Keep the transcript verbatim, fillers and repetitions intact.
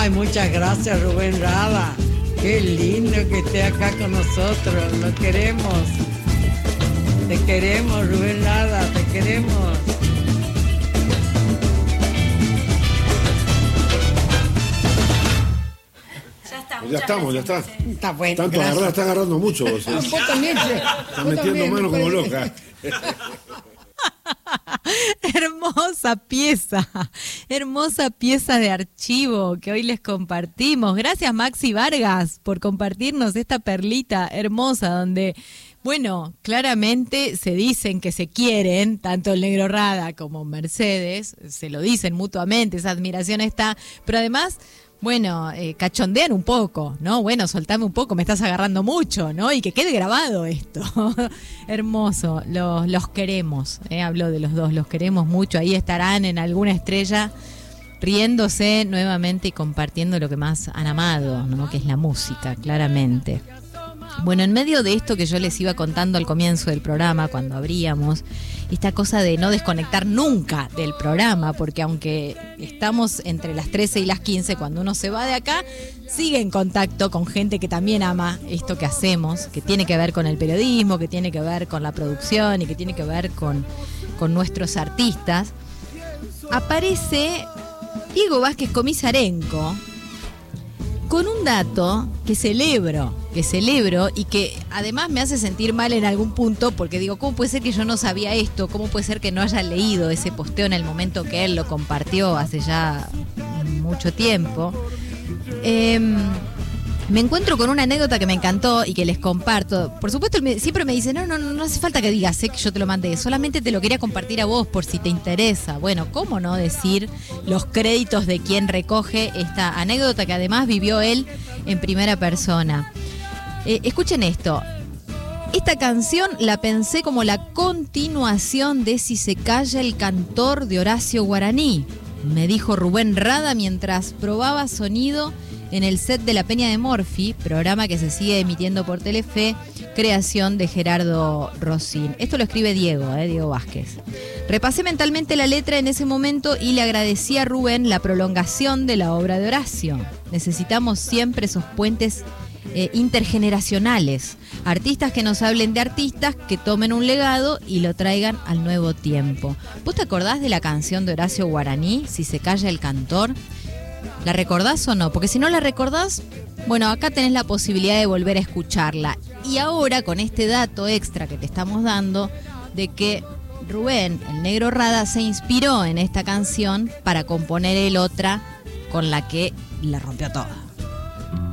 Ay, muchas gracias, Rubén Rada. Qué lindo que esté acá con nosotros. Lo queremos. Te queremos, Rubén Rada, te queremos. Ya estamos, ya está. Está bueno. Tanto agarrar, está agarrando mucho vos. ¿eh? Vos también, che. Está metiendo mano como loca. Hermosa pieza, hermosa pieza de archivo que hoy les compartimos. Gracias, Maxi Vargas, por compartirnos esta perlita hermosa donde, bueno, claramente se dicen que se quieren, tanto el Negro Rada como Mercedes, se lo dicen mutuamente, esa admiración está, pero además... Bueno, eh, cachondean un poco, ¿no? Bueno, soltame un poco, me estás agarrando mucho, ¿no? Y que quede grabado esto. Hermoso, los, los queremos, ¿eh? Hablo de los dos, los queremos mucho. Ahí estarán en alguna estrella riéndose nuevamente y compartiendo lo que más han amado, ¿no? Que es la música, claramente. Bueno, en medio de esto que yo les iba contando al comienzo del programa, cuando abríamos, esta cosa de no desconectar nunca del programa, porque aunque estamos entre las trece y las quince, cuando uno se va de acá, sigue en contacto con gente que también ama esto que hacemos, que tiene que ver con el periodismo, que tiene que ver con la producción y que tiene que ver con, con nuestros artistas. Aparece Diego Vázquez Comisarenko con un dato que celebro, que celebro y que además me hace sentir mal en algún punto porque digo, ¿cómo puede ser que yo no sabía esto? ¿Cómo puede ser que no haya leído ese posteo en el momento que él lo compartió hace ya mucho tiempo? Eh, me encuentro con una anécdota que me encantó y que les comparto. Por supuesto, él me, siempre me dice, no, no, no hace falta que digas, sé que yo te lo mandé, solamente te lo quería compartir a vos por si te interesa. Bueno, ¿cómo no decir los créditos de quien recoge esta anécdota que además vivió él en primera persona? Eh, escuchen esto. Esta canción la pensé como la continuación de Si se calla el cantor de Horacio Guaraní, me dijo Rubén Rada mientras probaba sonido en el set de La Peña de Morphy, programa que se sigue emitiendo por Telefe, creación de Gerardo Rossín. Esto lo escribe Diego, eh, Diego Vázquez. Repasé mentalmente la letra en ese momento y le agradecí a Rubén la prolongación de la obra de Horacio. Necesitamos siempre esos puentes eh, intergeneracionales, artistas que nos hablen de artistas, que tomen un legado y lo traigan al nuevo tiempo. ¿Vos te acordás de la canción de Horacio Guaraní, Si se calla el cantor? ¿La recordás o no? Porque si no la recordás, bueno, acá tenés la posibilidad de volver a escucharla. Y ahora con este dato extra que te estamos dando de que Rubén, el Negro Rada, se inspiró en esta canción para componer el otra con la que la rompió toda.